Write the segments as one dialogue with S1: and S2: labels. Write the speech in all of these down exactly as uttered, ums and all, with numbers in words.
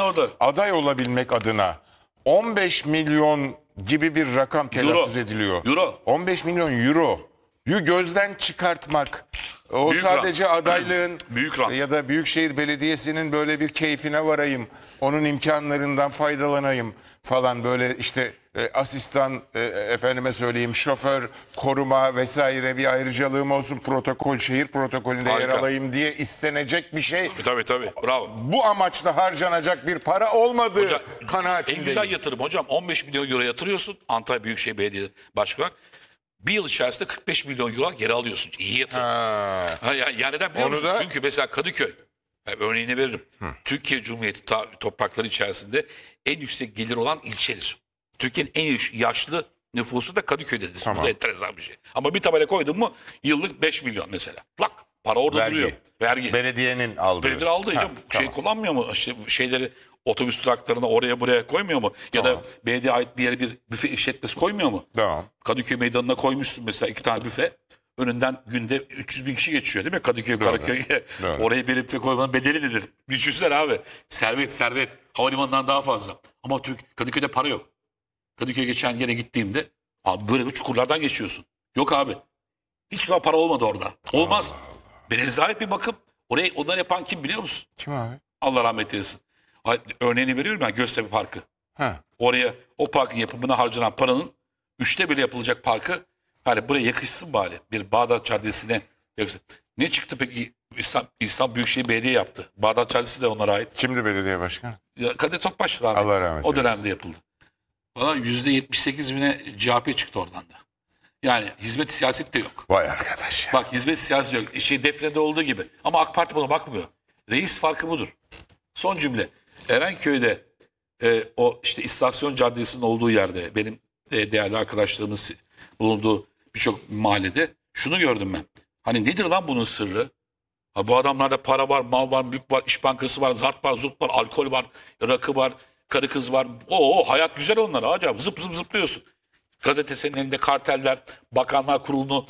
S1: orada.
S2: aday olabilmek adına on beş milyon gibi bir rakam telaffuz
S1: Euro.
S2: ediliyor.
S1: Euro.
S2: on beş milyon euro. Yu gözden çıkartmak. O
S1: Büyük
S2: sadece
S1: rant.
S2: adaylığın
S1: Büyük rant.
S2: ya da Büyükşehir Belediyesi'nin böyle bir keyfine varayım. Onun imkanlarından faydalanayım falan, böyle işte e, asistan, e, efendime söyleyeyim, şoför, koruma vesaire bir ayrıcalığım olsun, protokol, şehir protokolünde yer
S1: Harika.
S2: alayım diye istenecek bir şey.
S1: E, tabii tabii. Bravo.
S2: Bu amaçla harcanacak bir para olmadığı
S1: Hocam, en
S2: kanaatindeyim.
S1: güzel yatırım hocam. on beş milyon euro yatırıyorsun. Antalya Büyükşehir Belediye Başkanı. Bir yıl içerisinde kırk beş milyon euro geri alıyorsun. İyi yatırım.
S2: Ha.
S1: Ha, ya, yani neden biliyor
S2: Onu
S1: musun?
S2: da-
S1: Çünkü mesela Kadıköy, yani örneğini veririm. Türkiye Cumhuriyeti ta- toprakları içerisinde en yüksek gelir olan ilçedir. Türkiye'nin en yaşlı nüfusu da Kadıköy'dedir.
S2: Tamam.
S1: Bu da enteresan bir şey. Ama bir tabela koydun mu yıllık beş milyon mesela. Lak, para orada
S2: Vergi.
S1: duruyor. Vergi.
S2: Belediyenin aldığı.
S1: Belediye aldı.
S2: Ha,
S1: Ya, şey
S2: tamam.
S1: kullanmıyor mu? İşte şeyleri, otobüs duraklarına oraya buraya koymuyor mu? Ya
S2: Tamam.
S1: da belediye ait bir yere bir büfe işletmesi koymuyor mu?
S2: Tamam.
S1: Kadıköy meydanına koymuşsun mesela iki tane büfe. Önünden günde üç yüz bin kişi geçiyor değil mi? Kadıköy, Karaköy'e.
S2: Doğru.
S1: Oraya bir büfe koymanın bedeli nedir? Düşünsene abi. Servet, servet. Havalimanından daha fazla. Ama Türk, Kadıköy'de para yok. Kadıköy'e geçen yere gittiğimde abi böyle bir çukurlardan geçiyorsun. Yok abi. Hiçbir para olmadı orada. Olmaz. Bir rezalet bir bakım. Orayı onları yapan kim biliyor musun?
S2: Kim abi?
S1: Allah rahmet eylesin. Ay, örneğini veriyorum ben, Göztepe Parkı.
S2: Ha.
S1: Oraya o parkın yapımına harcanan paranın üçte biri yapılacak parkı, hani buraya yakışsın bari. Bir Bağdat Caddesi'ne yakışsın. Ne çıktı peki? İstanbul, İstanbul Büyükşehir Belediye yaptı. Bağdat Caddesi de onlara ait.
S2: Kimdi belediye başkanı?
S1: Ya, Kadir Topbaş rahmetli.
S2: Allah rahmet
S1: O dönemde
S2: eylesin.
S1: yapıldı. Valla yüzde yetmiş sekiz bine C H P çıktı oradan da. Yani hizmet siyaset de yok.
S2: Vay arkadaş ya.
S1: Bak hizmet siyaseti yok. Şey Defne'de olduğu gibi. Ama AK Parti buna bakmıyor. Reis farkı budur. Son cümle. Erenköy'de e, o işte istasyon caddesinin olduğu yerde, benim e, değerli arkadaşlarımın si- bulunduğu birçok mahallede şunu gördüm ben. Hani nedir lan bunun sırrı? Ha, bu adamlarda para var, mal var, mülk var, iş bankası var, zart var, zurt var, alkol var, rakı var, karı kız var. Oo, hayat güzel onlara acaba. Zıp zıp zıplıyorsun. Gazetesinin elinde karteller, bakanlar kurulunu,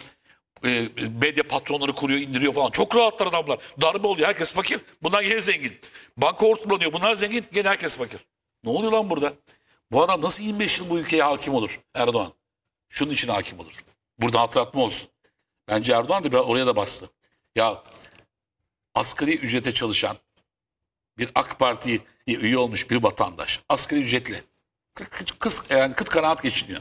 S1: e, medya patronları kuruyor, indiriyor falan. Çok rahatlar adamlar. Darbe oluyor. Herkes fakir. Bunlar yine zengin. Banka hortumlanıyor. Bunlar zengin. Gene herkes fakir. Ne oluyor lan burada? Bu adam nasıl yirmi beş yıl bu ülkeye hakim olur Erdoğan? Şunun için hakim olur. Burada hatırlatma olsun. Bence Erdoğan da biraz oraya da bastı. Ya asgari ücrete çalışan bir AK Parti'ye üye olmuş bir vatandaş asgari ücretle kız, yani kıt kanaat geçiniyor.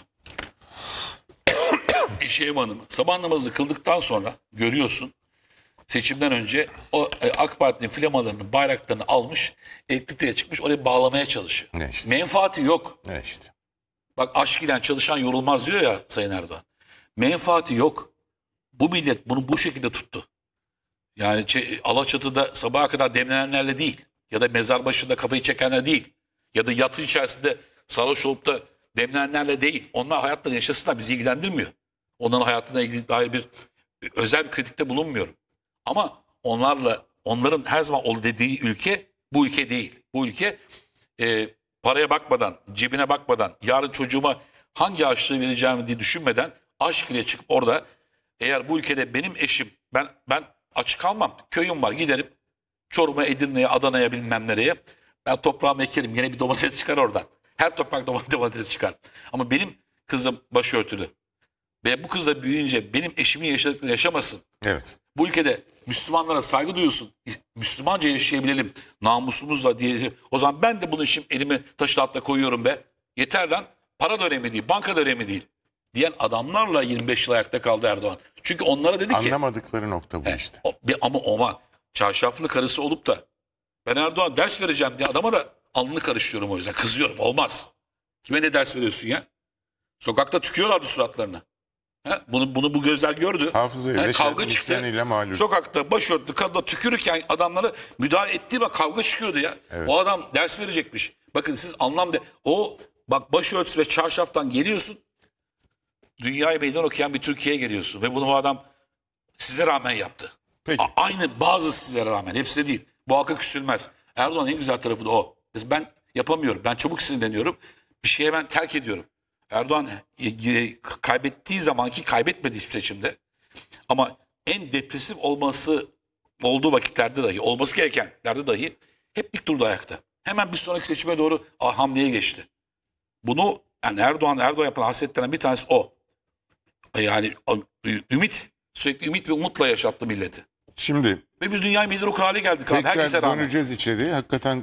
S1: Eşeğim Hanım'ı sabah namazını kıldıktan sonra görüyorsun, seçimden önce o e, AK Parti'nin flamalarını, bayraklarını almış, elektrikliğe çıkmış, oraya bağlamaya çalışıyor.
S2: Ne işte.
S1: Menfaati yok.
S2: Ne işte.
S1: Bak aşk ile çalışan yorulmaz diyor ya Sayın Erdoğan. Menfaati yok. Bu millet bunu bu şekilde tuttu. Yani Ç- Alaçatı'da sabaha kadar demlenenlerle değil, ya da mezar başında kafayı çekenler değil, ya da yatı içerisinde sarhoş olup da demlenenlerle değil. Onlar hayatlarını yaşasınlar, bizi ilgilendirmiyor. Onların hayatına ilgili dair bir özel bir kritikte bulunmuyorum. Ama onlarla, onların her zaman ol dediği ülke bu ülke değil. Bu ülke e, paraya bakmadan, cebine bakmadan, yarın çocuğuma hangi harçlığı vereceğimi diye düşünmeden aşk ile çıkıp orada, eğer bu ülkede benim eşim, ben ben aç kalmam. Köyüm var, giderim. Çorum'a, Edirne'ye, Adana'ya, bilmem nereye. Ben toprağımı ekerim. Yine bir domates çıkar oradan. Her toprak domates çıkar. Ama benim kızım başörtülü. Ve bu kız da büyüyünce benim eşimin yaşadıklarını yaşamasın.
S2: Evet.
S1: Bu ülkede Müslümanlara saygı duyulsun. Müslümanca yaşayabilelim. Namusumuzla diye. O zaman ben de bunun için elimi taşın altına koyuyorum be. Yeter lan. Para da önemli değil. Banka da önemli değil. Diyen adamlarla yirmi beş yıl ayakta kaldı Erdoğan. Çünkü onlara dedi ki.
S2: Anlamadıkları nokta bu
S1: He,
S2: işte.
S1: o- bir, ama ama çarşaflı karısı olup da ben Erdoğan ders vereceğim diye adama da alnını karıştırıyorum o yüzden. Kızıyorum. Olmaz. Kime ne ders veriyorsun ya? Sokakta tüküyorlardı suratlarına. He, bunu bunu bu gözler gördü.
S2: Hafızayla,
S1: He, kavga
S2: şerrin
S1: çıktı.
S2: isyanıyla mağlup.
S1: Sokakta başörtülü kadına tükürürken adamları müdahale ettiği bak kavga çıkıyordu ya.
S2: Evet.
S1: O adam ders verecekmiş. Bakın siz anlamda o bak başörtüsü ve çarşaftan geliyorsun. Dünyaya meydan okuyan bir Türkiye'ye geliyorsun ve bunu bu adam size rağmen yaptı.
S2: Peki.
S1: A- Aynı bazı sizlere rağmen, hepsi değil. Bu halka küsülmez. Erdoğan'ın en güzel tarafı da o. Biz- Ben yapamıyorum. Ben çabuk sinirleniyorum. Bir şeye ben terk ediyorum. Erdoğan e, e, kaybettiği zamanki kaybetmedi hiçbir seçimde. Ama en depresif olması olduğu vakitlerde dahi, olması gerekenlerde dahi hep dik durdu ayakta. Hemen bir sonraki seçime doğru ah, hamleye geçti. Bunu yani Erdoğan Erdoğan yapan hasetlerinden bir tanesi o. Yani ümit, sürekli ümit ve umutla yaşattı milleti.
S2: Şimdi
S1: Ve biz dünyayı lider okur hale geldik abi. Herkese
S2: tekrar
S1: rağmen.
S2: döneceğiz içeri. Hakikaten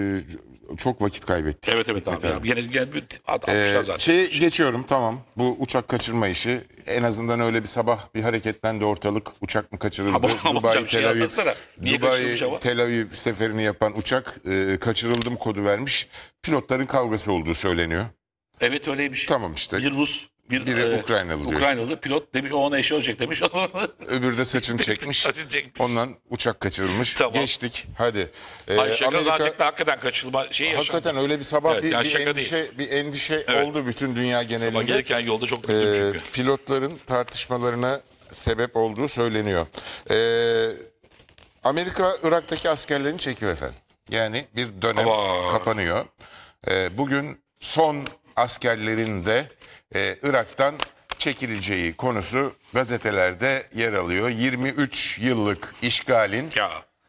S2: e, çok vakit kaybettik.
S1: Evet evet abi.
S2: Hakikaten.
S1: Ya. Yine, yine atmışlar
S2: Ee,
S1: zaten.
S2: şey geçiyorum, tamam. Bu uçak kaçırma işi en azından öyle bir sabah bir hareketlendi ortalık. Uçak mı kaçırıldı?
S1: Ama- ama
S2: Dubai
S1: hocam şey
S2: Tel Aviv
S1: anlatsana. Niye kaçırılmış ama?
S2: Dubai Tel Aviv seferini yapan uçak e, kaçırıldım kodu vermiş. Pilotların kavgası olduğu söyleniyor.
S1: Evet öyleymiş.
S2: Tamam işte.
S1: Bir Rus, bir
S2: Biri
S1: e,
S2: Ukraynalı diyorsun.
S1: Ukraynalı pilot demiş o ona eşi olacak demiş.
S2: Öbürü de saçını çekmiş.
S1: Saçını çekmiş.
S2: Ondan uçak kaçırılmış.
S1: Tamam.
S2: Geçtik. Hadi. Ee,
S1: Ay şaka
S2: Amerika-
S1: zaten hakikaten kaçırılma şeyi yaşandı.
S2: Hakikaten öyle bir sabah
S1: Evet,
S2: bir,
S1: yani
S2: bir
S1: şaka
S2: endişe, bir endişe
S1: Evet.
S2: oldu bütün dünya
S1: Ama
S2: genelinde.
S1: gelirken yolda çok
S2: Ee,
S1: üzüldüm çünkü.
S2: pilotların tartışmalarına sebep olduğu söyleniyor. Ee, Amerika Irak'taki askerlerini çekiyor efendim. Yani bir dönem
S1: Ama-
S2: kapanıyor. Ee, bugün son askerlerin de e, Irak'tan çekileceği konusu gazetelerde yer alıyor. yirmi üç yıllık işgalin
S1: Ya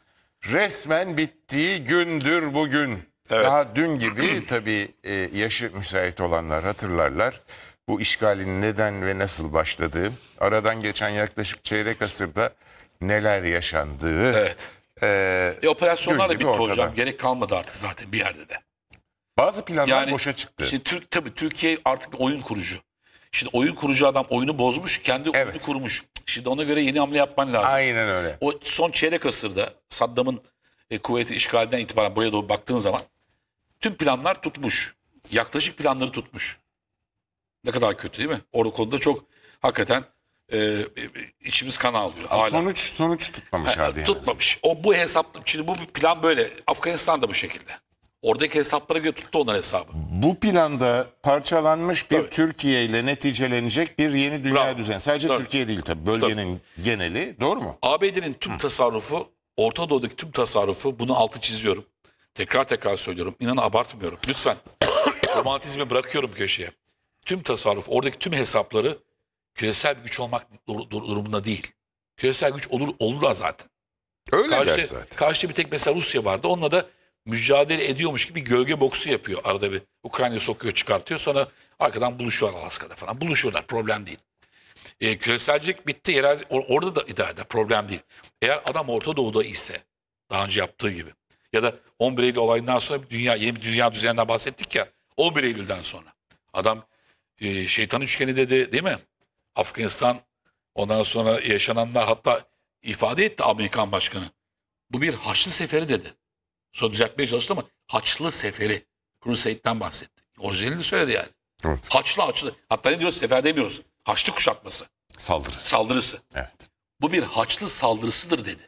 S2: resmen bittiği gündür bugün.
S1: Evet.
S2: Daha dün gibi tabii e, yaşı müsait olanlar hatırlarlar. Bu işgalin neden ve nasıl başladığı, aradan geçen yaklaşık çeyrek asırda neler yaşandığı.
S1: evet.
S2: e,
S1: E, operasyonlar da
S2: dün gibi
S1: bitti
S2: ortada.
S1: hocam. Gerek kalmadı artık zaten bir yerde de.
S2: Bazı planlar
S1: Yani
S2: boşa çıktı.
S1: Şimdi Türk tabii Türkiye artık bir oyun kurucu. Şimdi oyun kurucu adam oyunu bozmuş, kendi oyunu
S2: Evet.
S1: kurmuş. Şimdi ona göre yeni hamle yapman lazım.
S2: Aynen öyle.
S1: O son çeyrek asırda Saddam'ın e, kuvveti işgalinden itibaren buraya doğru baktığın zaman tüm planlar tutmuş. Yaklaşık planları tutmuş. Ne kadar kötü değil mi? O konuda çok hakikaten e, e, içimiz kan ağlıyor. Hala.
S2: Sonuç sonuç tutmamış abi. yani.
S1: Tutmamış. O bu hesap şimdi bu bir plan böyle. Afganistan'da bu şekilde. Oradaki hesaplara göre tuttu onlar hesabı.
S2: Bu planda parçalanmış bir
S1: Tabii.
S2: Türkiye ile neticelenecek bir yeni dünya
S1: Bravo.
S2: düzeni. Sadece
S1: Tabii.
S2: Türkiye değil tabii. Bölgenin geneli. Doğru mu?
S1: A B D'nin tüm tasarrufu, Orta Doğu'daki tüm tasarrufu, bunu altı çiziyorum. Tekrar tekrar söylüyorum. İnanın abartmıyorum. Lütfen. Romantizmi bırakıyorum köşeye. Tüm tasarruf, oradaki tüm hesapları küresel bir güç olmak dur- dur- durumunda değil. Küresel güç olur olurlar zaten.
S2: Öyle der
S1: Karşı,
S2: zaten.
S1: karşı bir tek mesela Rusya vardı. Onunla da mücadele ediyormuş gibi gölge boksu yapıyor. Arada bir Ukrayna'ya sokuyor, çıkartıyor. Sonra arkadan buluşuyorlar Alaska'da falan. Buluşuyorlar. Problem değil. E, küreselcilik bitti. Yerel, or- orada da idare eder. Problem değil. Eğer adam Orta Doğu'da ise daha önce yaptığı gibi ya da on bir Eylül olayından sonra bir dünya, yeni bir dünya düzeninden bahsettik ya, on bir Eylül'den sonra adam e, şeytan üçgeni dedi değil mi? Afganistan, ondan sonra yaşananlar, hatta ifade etti Amerikan başkanı. Bu bir Haçlı Seferi dedi. Sonra düzeltmeye çalıştı ama Haçlı Seferi. Crusade'den bahsetti. Orijinalini söyledi yani.
S2: Evet.
S1: Haçlı Haçlı. Hatta ne diyoruz? Sefer demiyoruz. Haçlı kuşatması.
S2: Saldırısı.
S1: Saldırısı.
S2: Evet.
S1: Bu bir Haçlı saldırısıdır dedi.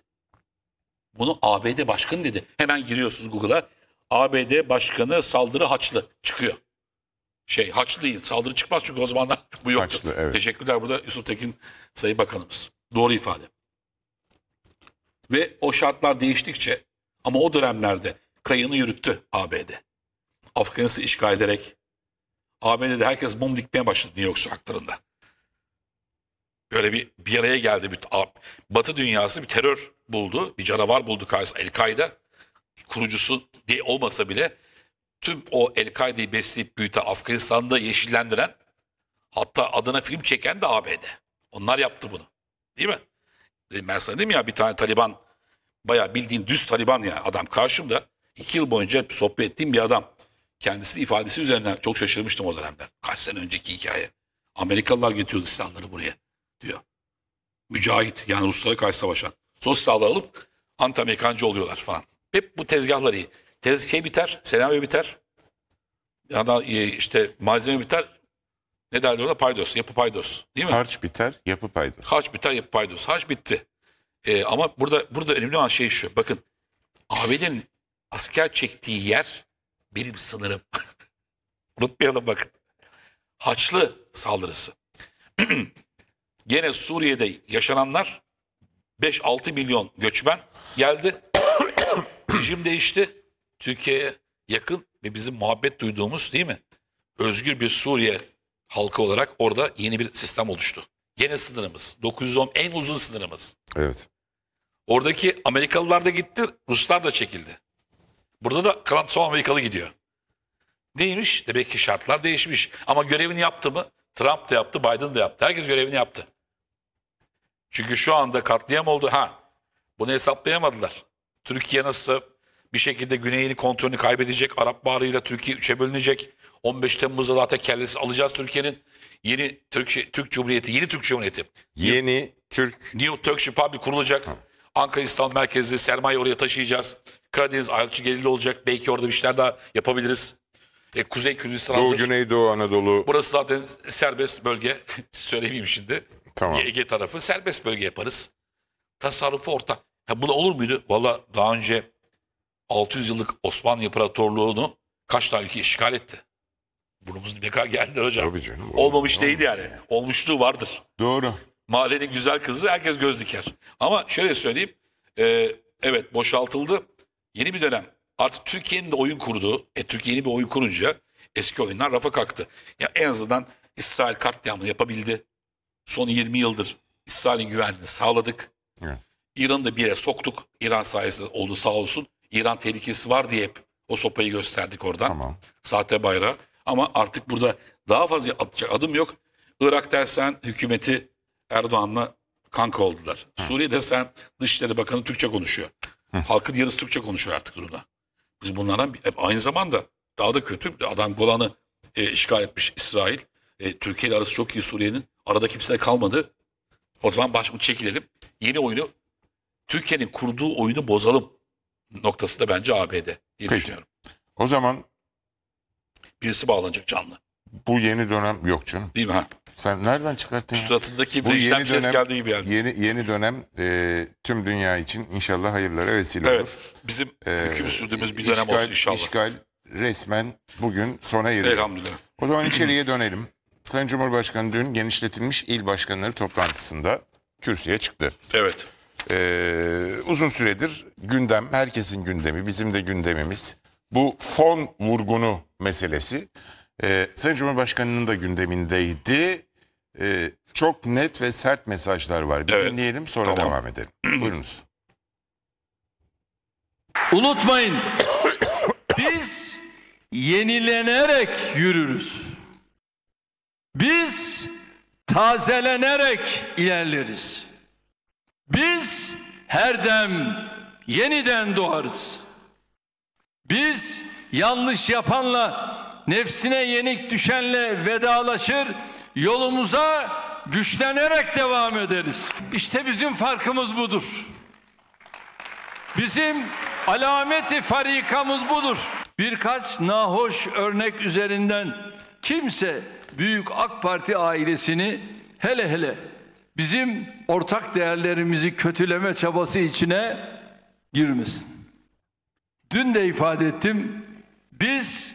S1: Bunu A B D Başkanı dedi. Hemen giriyorsunuz Google'a. A B D Başkanı saldırı Haçlı çıkıyor. Şey Haçlı değil. Saldırı çıkmaz çünkü o zamanlar bu yoktu.
S2: Haçlı, evet.
S1: Teşekkürler burada Yusuf Tekin Sayın Bakanımız. Doğru ifade. Ve o şartlar değiştikçe ama o dönemlerde kayığını yürüttü A B D. Afganistan'ı işgal ederek A B D'de herkes mum dikmeye başladı New York sokaklarında. Böyle bir bir araya geldi. Bir, Batı dünyası bir terör buldu. Bir canavar buldu karşısında. El-Kaide kurucusu diye olmasa bile tüm o El-Kaide'yi besleyip büyüten, Afganistan'da yeşillendiren, hatta adına film çeken de A B D. Onlar yaptı bunu. Değil mi? Ben sana dedim ya, bir tane Taliban, bayağı bildiğin düz Taliban yani adam karşımda. iki yıl boyunca sohbet ettiğim bir adam. Kendisi ifadesi üzerinden çok şaşırmıştım o dönemler. Kaç sene önceki hikaye. Amerikalılar getiriyordu silahları buraya diyor. Mücahit, yani Ruslara karşı savaşan. Son silahları alıp anti-Amerikancı oluyorlar falan. Hep bu tezgahlar iyi. Tez şey biter, senaryo biter. Ya da e, işte malzeme biter. Ne derler orada? Paydos, yapı paydos. Değil mi?
S2: Harç biter, yapı paydır.
S1: Harç biter, yapı paydos. Harç bitti. Ee, ama burada burada önemli olan şey şu. Bakın, A B D'nin asker çektiği yer benim sınırım. Unutmayalım bakın. Haçlı saldırısı. Gene Suriye'de yaşananlar, beş altı milyon göçmen geldi. Rejim değişti. Türkiye'ye yakın ve bizim muhabbet duyduğumuz, değil mi? Özgür bir Suriye halkı olarak orada yeni bir sistem oluştu. Gene sınırımız. dokuz yüz on en uzun sınırımız.
S2: Evet.
S1: Oradaki Amerikalılar da gitti, Ruslar da çekildi. Burada da kalan son Amerikalı gidiyor. Neymiş? Demek ki şartlar değişmiş. Ama görevini yaptı mı? Trump da yaptı, Biden da yaptı. Herkes görevini yaptı. Çünkü şu anda katliam oldu. Ha, bunu hesaplayamadılar. Türkiye nasıl bir şekilde güneyini kontrolünü kaybedecek. Arap Baharı'yla Türkiye üçe bölünecek. on beş Temmuz'da zaten kellesi alacağız Türkiye'nin. Yeni Türk, Türk Cumhuriyeti, yeni Türk Cumhuriyeti.
S2: Yeni Türk.
S1: New Turkish Republic kurulacak. Ankara İstanbul merkezli sermaye oraya taşıyacağız. Karadeniz ayrıcı gelirli olacak. Belki orada bir şeyler daha yapabiliriz. E, Kuzey Kürdistan
S2: Doğu,
S1: hazır.
S2: Güneydoğu Anadolu.
S1: Burası zaten serbest bölge. Söylemeyeyim şimdi.
S2: Tamam.
S1: Ege tarafı serbest bölge yaparız. Tasarrufu orta. Ha, bu da olur muydu? Valla daha önce altı yüz yıllık Osmanlı İmparatorluğu'nu kaç tane ülke işgal etti? Burnumuzun ne kadar geldiler hocam.
S2: Tabii canım.
S1: Olmamış değil
S2: olmaz
S1: yani. Olmuşluğu vardır.
S2: Doğru.
S1: Mahallenin güzel kızı herkes göz diker. Ama şöyle söyleyeyim. e, evet boşaltıldı. Yeni bir dönem. Artık Türkiye'nin de oyun kurduğu, e, Türkiye yeni bir oyun kurunca eski oyunlar rafa kalktı. Ya en azından İsrail katliamını yapabildi. Son yirmi yıldır İsrail'in güvenliğini sağladık.
S2: Evet.
S1: İran'ı da bir yere soktuk. İran sayesinde oldu sağ olsun. İran tehlikesi var diye hep o sopayı gösterdik oradan.
S2: Tamam.
S1: Sahte bayrağı. Ama artık burada daha fazla atacak adım yok. Irak dersen hükümeti Erdoğan'la kanka oldular. Suriye'de sen Dışişleri Bakanı Türkçe konuşuyor. Halkın yarısı Türkçe konuşuyor artık burada. Biz bunlardan hep aynı zamanda daha da kötü. Adam Golan'ı e, işgal etmiş İsrail. E, Türkiye ile arası çok iyi Suriye'nin. Arada kimse de kalmadı. O zaman başımı çekilelim. Yeni oyunu Türkiye'nin kurduğu oyunu bozalım noktası da bence A B D diye
S2: Peki.
S1: düşünüyorum.
S2: O zaman
S1: Birisi bağlanacak canlı.
S2: bu yeni dönem yok canım.
S1: Değil mi ha?
S2: Sen nereden çıkarttın ya?
S1: Suratındaki
S2: Bu
S1: bir işlem
S2: yeni
S1: ses
S2: dönem,
S1: geldiği gibi yani.
S2: yeni, yeni dönem e, tüm dünya için inşallah hayırlara vesile
S1: Evet.
S2: olur.
S1: Bizim
S2: E,
S1: hüküm sürdüğümüz bir dönem
S2: işgal-
S1: olsun inşallah.
S2: İşgal resmen bugün sona eriyor.
S1: Elhamdülillah.
S2: O zaman içeriye dönelim. Sayın Cumhurbaşkanı dün genişletilmiş il başkanları toplantısında kürsüye çıktı.
S1: Evet.
S2: Ee, uzun süredir gündem, herkesin gündemi, bizim de gündemimiz bu fon vurgunu meselesi. Ee, Sayın Cumhurbaşkanı'nın da gündemindeydi. Ee, çok net ve sert mesajlar var. Bir
S1: Evet.
S2: dinleyelim sonra
S1: Tamam.
S2: devam edelim. Buyurunuz.
S3: Unutmayın, biz yenilenerek yürürüz. Biz tazelenerek ilerleriz. Biz her dem yeniden doğarız. Biz yanlış yapanla, nefsine yenik düşenle vedalaşır, yolumuza güçlenerek devam ederiz. İşte bizim farkımız budur. Bizim alameti farikamız budur. Birkaç nahoş örnek üzerinden kimse Büyük AK Parti ailesini hele hele bizim ortak değerlerimizi kötüleme çabası içine girmesin. Dün de ifade ettim. Biz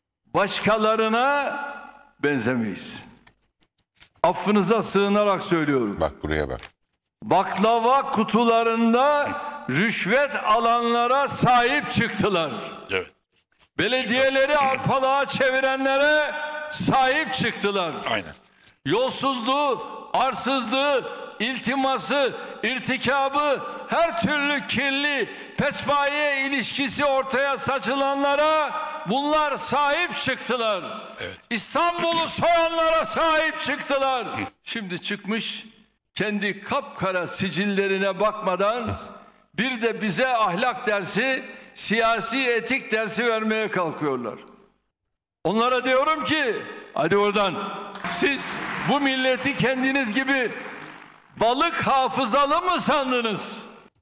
S3: başkalarına benzemeyiz. Affınıza sığınarak söylüyorum.
S2: Bak buraya bak.
S3: Baklava kutularında rüşvet alanlara sahip çıktılar.
S1: Evet.
S3: Belediyeleri arpalığa çevirenlere sahip çıktılar.
S1: Aynen.
S3: Yolsuzluğu, arsızlığı, iltiması, irtikabı, her türlü kirli pespaye ilişkisi ortaya saçılanlara bunlar sahip çıktılar.
S1: Evet.
S3: İstanbul'u soyanlara sahip çıktılar. Şimdi çıkmış kendi kapkara sicillerine bakmadan bir de bize ahlak dersi, siyasi etik dersi vermeye kalkıyorlar. Onlara diyorum ki hadi oradan, siz bu milleti kendiniz gibi balık hafızalı mı sandınız?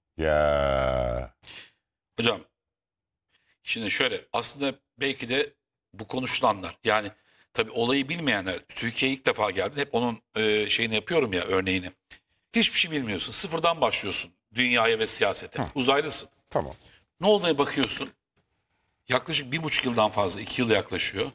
S2: Ya
S1: Hocam şimdi şöyle aslında belki de bu konuşulanlar yani tabii olayı bilmeyenler Türkiye'ye ilk defa geldi. Hep onun e, şeyini yapıyorum ya örneğini. Hiçbir şey bilmiyorsun. Sıfırdan başlıyorsun dünyaya ve siyasete. Uzaylısın.
S2: tamam.
S1: Ne olduğuna bakıyorsun. Yaklaşık bir buçuk yıldan fazla, iki yıl yaklaşıyor.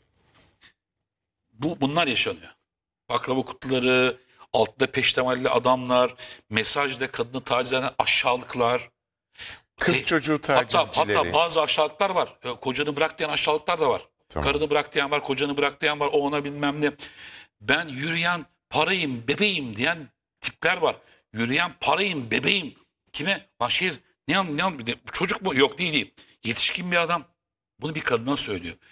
S1: Bu bunlar yaşanıyor. Baklava kutuları, altta peştemalli adamlar, mesajda kadını taciz eden aşağılıklar.
S2: Kız
S1: E,
S2: çocuğu
S1: Hatta,
S2: tacizcileri.
S1: hatta bazı aşağılıklar var. E, Kocanı bırak diyen aşağılıklar da var.
S2: Tamam.
S1: Karını bırak diyen var, kocanı bırak diyen var, o ona bilmem ne. Ben yürüyen parayım, bebeğim diyen tipler var. Yürüyen parayım, bebeğim. Kime? Lan şey, ne an, ne an, çocuk mu? Yok değil değil. Yetişkin bir adam. Bunu bir kadına söylüyor.